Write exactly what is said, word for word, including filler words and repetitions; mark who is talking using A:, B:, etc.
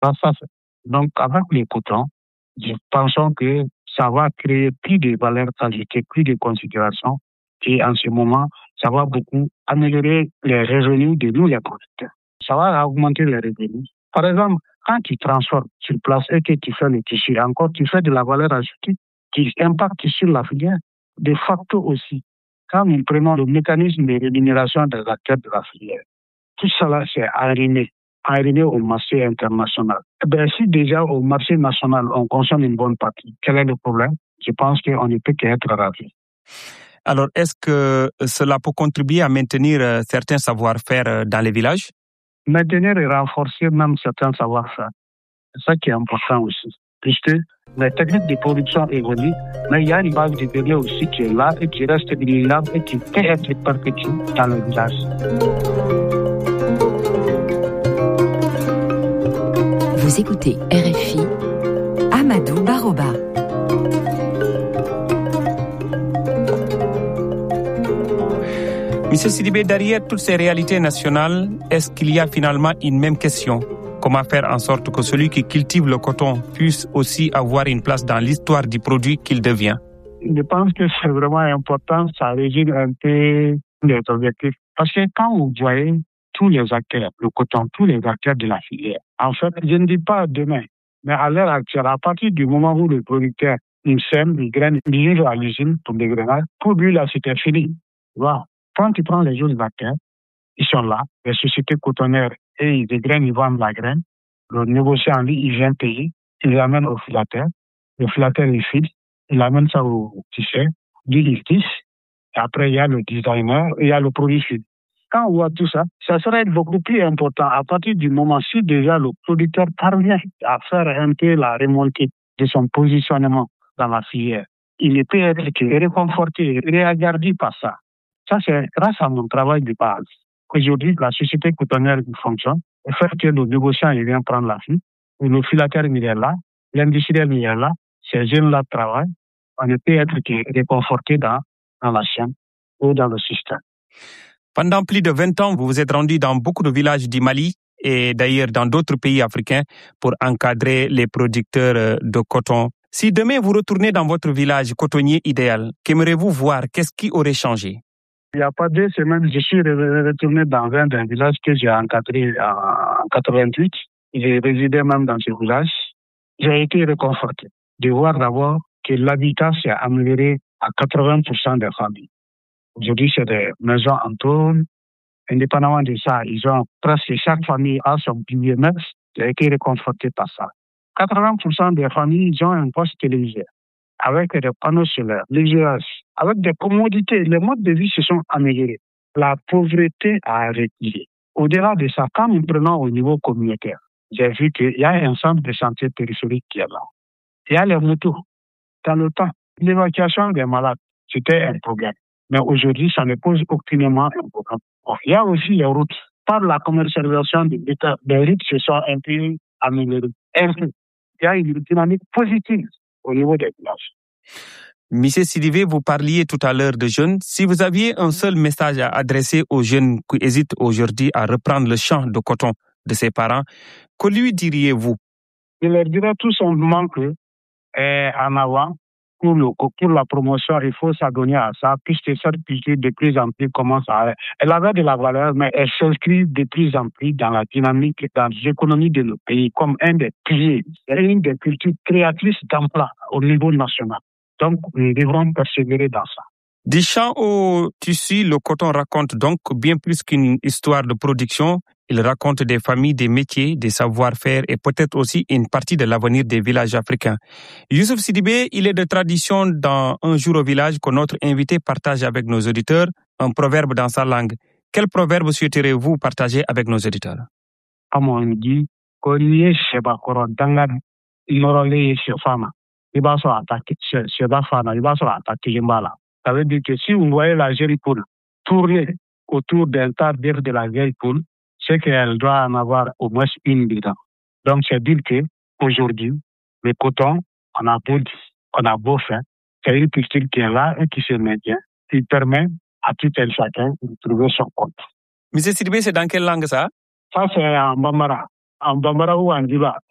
A: Ça, ça, donc, avec les cotons, je pense que ça va créer plus de valeur ajoutée, plus de considération. Et en ce moment, ça va beaucoup améliorer les revenus de nous, les producteurs. Ça va augmenter les revenus. Par exemple, quand tu transformes sur place et que tu fais le tissu, encore tu fais de la valeur ajoutée qui impacte sur la filière. De facto aussi, quand nous prenons le mécanisme de rémunération des acteurs de la filière, tout cela c'est arrimé, arrimé au marché international. Eh bien, si déjà au marché national on consomme une bonne partie, quel est le problème? Je pense qu'on ne peut qu'être ravi.
B: Alors, est-ce que cela peut contribuer à maintenir certains savoir-faire dans les villages?
A: Maintenir et renforcer même certains savoir-faire. C'est ça qui est important aussi. Puisque les techniques de production évoluent, mais il y a une base de données aussi qui est là et qui reste là et qui peut être perpétuée dans le village.
C: Vous écoutez R F I, Amadou Baroba.
B: Monsieur Sidibé, derrière toutes ces réalités nationales, est-ce qu'il y a finalement une même question? Comment faire en sorte que celui qui cultive le coton puisse aussi avoir une place dans l'histoire du produit qu'il devient?
A: Je pense que c'est vraiment important, ça résume un peu les objectifs. Parce que quand vous voyez tous les acteurs, le coton, tous les acteurs de la filière, en fait, je ne dis pas demain, mais à l'heure actuelle, à partir du moment où le producteur, il sème, il graine, il livre à l'usine pour des grainages, pour lui, là, c'était fini. Wow. Quand tu prends les autres acteurs, ils sont là, les sociétés cotonnières, et ils dégrainent, ils vendent la graine. Le négociant, lui, il vient payer, il l'amène au filateur. Le filateur, il file, il amène ça au tissu, lui, il tisse. Et après, il y a le designer, et il y a le produit fini. Quand on voit tout ça, ça serait beaucoup plus important à partir du moment si déjà le producteur parvient à faire un peu la remontée de son positionnement dans la filière. Il ne peut être que réconforté, réagardé par ça. Ça, c'est grâce à mon travail de base. Aujourd'hui, la société cotonnière fonctionne. Le fait que le négociant il vient prendre la fille, le filateur il est là, l'industriel il est là, ces jeunes-là travaillent. On ne peut être que réconforté dans, dans la chaîne ou dans le système.
B: Pendant plus de vingt ans, vous vous êtes rendu dans beaucoup de villages du Mali et d'ailleurs dans d'autres pays africains pour encadrer les producteurs de coton. Si demain vous retournez dans votre village cotonnier idéal, qu'aimeriez-vous voir? Qu'est-ce qui aurait changé?
A: Il n'y a pas deux semaines, je suis retourné dans un, un village que j'ai encadré en quatre-vingt-huit. J'ai résidé même dans ce village. J'ai été réconforté de voir d'abord que l'habitat s'est amélioré à quatre-vingts pour cent des familles. Aujourd'hui, c'est des maisons en tôle. Indépendamment de ça, ils ont presque chaque famille a son biomètre. J'ai été réconforté par ça. quatre-vingts pour cent des familles, ils ont un poste télévisé avec des panneaux solaires, l'éclairage, avec des commodités. Les modes de vie se sont améliorés. La pauvreté a reculé. Au-delà de ça, quand nous prenons au niveau communautaire, j'ai vu qu'il y a un centre de santé périphérique qui est là. Il y a les motos. Dans le temps, l'évacuation des malades, c'était un problème. Mais aujourd'hui, ça ne pose aucunement un problème. Il y a aussi les routes. Par la commercialisation de l'État, les routes se sont un peu améliorées. Il y a une dynamique positive au niveau des villages.
B: Monsieur Sidibé, vous parliez tout à l'heure de jeunes. Si vous aviez un seul message à adresser aux jeunes qui hésitent aujourd'hui à reprendre le champ de coton de ses parents, que lui diriez-vous?
A: Je leur dirais tout simplement que, eh, en avant, pour, le, pour la promotion, il faut s'adonner à ça, puisque cette culture de plus en plus commence à... Elle avait de la valeur, mais elle s'inscrit de plus en plus dans la dynamique, dans l'économie de nos pays, comme un des piliers, une des cultures créatrices d'emploi au niveau national. Donc, nous devrons persévérer dans ça.
B: Du champ au tissu, le coton raconte donc bien plus qu'une histoire de production. Il raconte des familles, des métiers, des savoir-faire et peut-être aussi une partie de l'avenir des villages africains. Youssouf Sidibé, il est de tradition dans Un jour au village que notre invité partage avec nos auditeurs un proverbe dans sa langue. Quel proverbe souhaiteriez-vous partager avec nos auditeurs?
A: Comme on dit, Koliye Sheba Koro Dangan, Inorole Shefana. Il va se attaquer, Sheba Fana, il va se attaquer Yimbala. Ça veut dire que si vous voyez la vieille poule tourner autour d'un tas d'œufs de la vieille poule, c'est qu'elle doit en avoir au moins une dedans. Donc, c'est dire qu'aujourd'hui, le coton, on a beau, on a beau faire, c'est une culture qui est là et qui se maintient, qui permet à tout un chacun de trouver son compte.
B: Monsieur Sidibé, c'est dans quelle langue ça?
A: Ça, c'est en Bambara. En Bambara ou en Diba.